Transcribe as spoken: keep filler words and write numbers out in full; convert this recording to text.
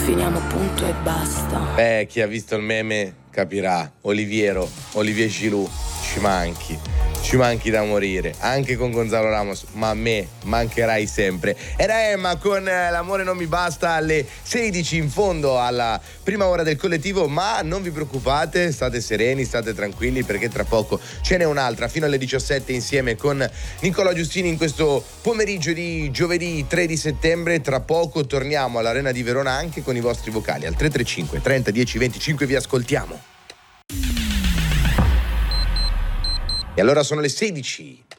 finiamo punto e basta. Eh, chi ha visto il meme capirà. Oliviero, Olivier Giroud, ci manchi. Ci manchi da morire, anche con Gonzalo Ramos, ma a me mancherai sempre. Era Emma con L'amore non mi basta alle sedici, in fondo alla prima ora del collettivo, ma non vi preoccupate, state sereni, state tranquilli, perché tra poco ce n'è un'altra fino alle diciassette insieme con Nicola Giustini in questo pomeriggio di giovedì tre di settembre. Tra poco torniamo all'Arena di Verona anche con i vostri vocali al tre tre cinque trenta dieci venticinque, vi ascoltiamo. E allora sono le sedici